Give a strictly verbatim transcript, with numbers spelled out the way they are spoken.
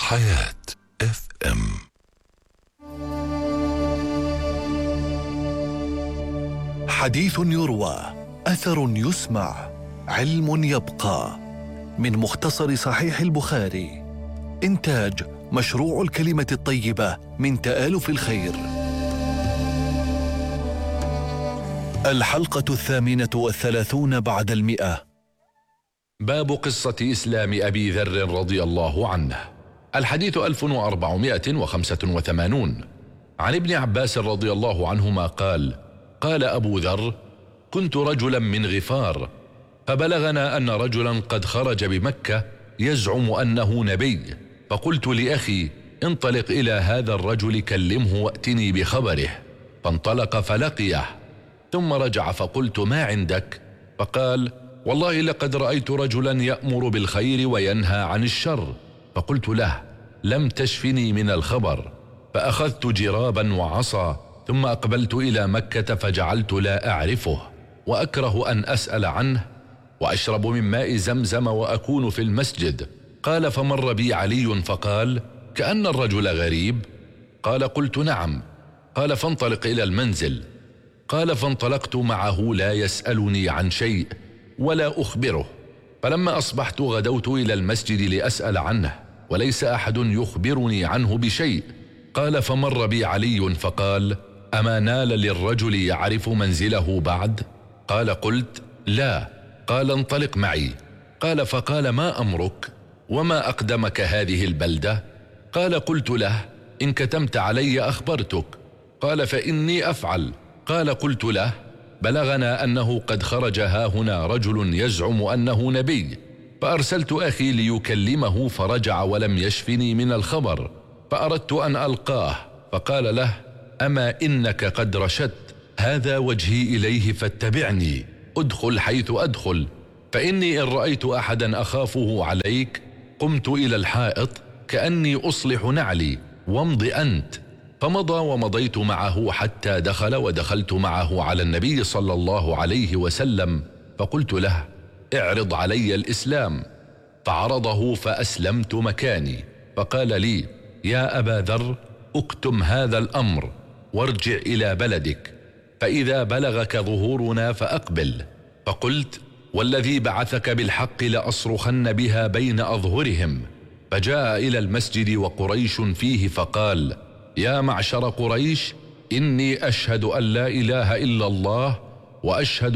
حياة اف ام. حديث يروى، أثر يسمع، علم يبقى. من مختصر صحيح البخاري. إنتاج مشروع الكلمة الطيبة من تآلف الخير. الحلقة الثامنة والثلاثون بعد المئة. باب قصة إسلام أبي ذر رضي الله عنه. الحديث ألف وأربعمائة وخمسة وثمانون. عن ابن عباس رضي الله عنهما قال: قال أبو ذر: كنت رجلا من غفار، فبلغنا أن رجلا قد خرج بمكة يزعم أنه نبي، فقلت لأخي: انطلق إلى هذا الرجل كلمه وأتني بخبره. فانطلق فلقيه، ثم رجع فقلت: ما عندك؟ فقال: والله لقد رأيت رجلا يأمر بالخير وينهى عن الشر. فقلت له: لم تشفني من الخبر. فأخذت جرابا وعصا، ثم أقبلت إلى مكة فجعلت لا أعرفه وأكره أن أسأل عنه، وأشرب من ماء زمزم وأكون في المسجد. قال: فمر بي علي فقال: كأن الرجل غريب. قال: قلت: نعم. قال: فانطلق إلى المنزل. قال: فانطلقت معه لا يسألني عن شيء ولا أخبره. فلما أصبحت غدوت إلى المسجد لأسأل عنه، وليس أحد يخبرني عنه بشيء. قال: فمر بي علي فقال: أما نال للرجل يعرف منزله بعد؟ قال: قلت: لا. قال: انطلق معي. قال: فقال: ما أمرك؟ وما أقدمك هذه البلدة؟ قال: قلت له: إن كتمت علي أخبرتك. قال: فإني أفعل. قال: قلت له: بلغنا أنه قد خرج هاهنا رجل يزعم أنه نبي، فأرسلت أخي ليكلمه فرجع ولم يشفني من الخبر، فأردت أن ألقاه. فقال له: أما إنك قد رشدت، هذا وجهي إليه فاتبعني، أدخل حيث أدخل، فإني إن رأيت أحدا أخافه عليك قمت إلى الحائط كأني أصلح نعلي، وامض أنت. فمضى ومضيت معه حتى دخل، ودخلت معه على النبي صلى الله عليه وسلم، فقلت له: اعرض علي الإسلام. فعرضه فأسلمت مكاني. فقال لي: يا أبا ذر، اكتم هذا الأمر وارجع إلى بلدك، فإذا بلغك ظهورنا فأقبل. فقلت: والذي بعثك بالحق لأصرخن بها بين أظهرهم. فجاء إلى المسجد وقريش فيه فقال: يا معشر قريش، إني أشهد أن لا إله إلا الله وأشهد